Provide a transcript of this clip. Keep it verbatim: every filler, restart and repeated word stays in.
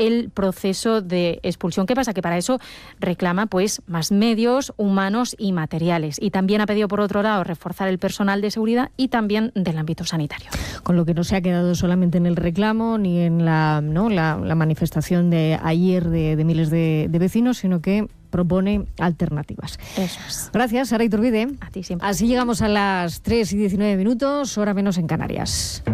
el proceso de expulsión. ¿Qué pasa? Que para eso reclama pues más medios humanos y materiales. Y también ha pedido, por otro lado, reforzar el personal de seguridad y también del ámbito sanitario. Con lo que no se ha quedado solamente en el reclamo ni en la, ¿no? la, la manifestación de ayer de, de miles de, de vecinos, sino que propone alternativas. Eso es. Gracias, Sara Iturbide. A ti siempre. Así llegamos a las tres y diecinueve minutos, hora menos en Canarias.